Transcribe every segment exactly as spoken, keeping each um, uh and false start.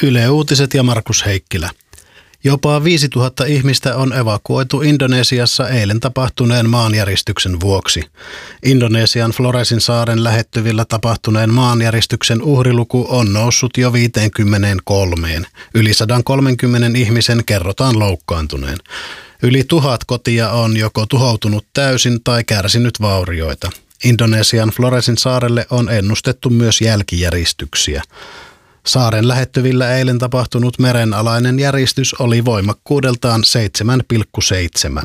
Yle Uutiset ja Markus Heikkilä. Jopa viisituhatta ihmistä on evakuoitu Indonesiassa eilen tapahtuneen maanjäristyksen vuoksi. Indonesian Floresin saaren lähettyvillä tapahtuneen maanjäristyksen uhriluku on noussut jo viiteenkymmeneenkolmeen. Yli sata kolmekymmentä ihmisen kerrotaan loukkaantuneen. Yli tuhat kotia on joko tuhoutunut täysin tai kärsinyt vaurioita. Indonesian Floresin saarelle on ennustettu myös jälkijäristyksiä. Saaren lähettyvillä eilen tapahtunut merenalainen järistys oli voimakkuudeltaan seitsemän pilkku seitsemän.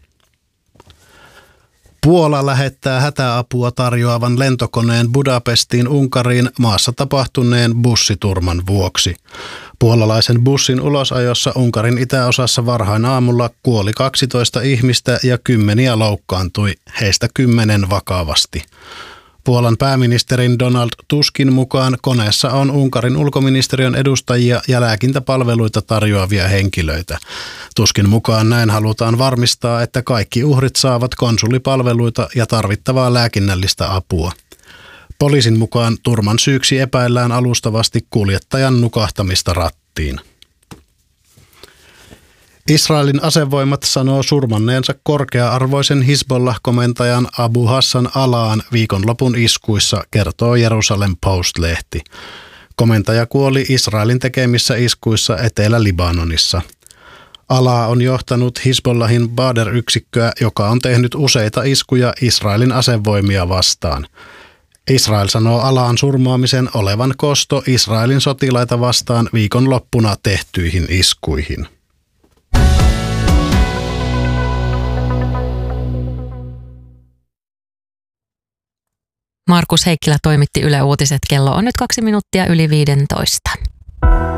Puola lähettää hätäapua tarjoavan lentokoneen Budapestiin Unkariin maassa tapahtuneen bussiturman vuoksi. Puolalaisen bussin ulosajossa Unkarin itäosassa varhain aamulla kuoli kaksitoista ihmistä ja kymmeniä loukkaantui, heistä kymmenen vakavasti. Puolan pääministerin Donald Tuskin mukaan koneessa on Unkarin ulkoministeriön edustajia ja lääkintäpalveluita tarjoavia henkilöitä. Tuskin mukaan näin halutaan varmistaa, että kaikki uhrit saavat konsulipalveluita ja tarvittavaa lääkinnällistä apua. Poliisin mukaan turman syyksi epäillään alustavasti kuljettajan nukahtamista rattiin. Israelin asevoimat sanoo surmanneensa korkea-arvoisen Hizbollah-komentajan Abu Hassan Alaan viikonlopun iskuissa, kertoo Jerusalem Post-lehti. Komentaja kuoli Israelin tekemissä iskuissa Etelä-Libanonissa. Alaa on johtanut Hizbollahin Badr-yksikköä, joka on tehnyt useita iskuja Israelin asevoimia vastaan. Israel sanoo Alaan surmaamisen olevan kosto Israelin sotilaita vastaan viikonloppuna tehtyihin iskuihin. Markus Heikkilä toimitti Yle Uutiset. Kello on nyt kaksi minuuttia yli viidentoista.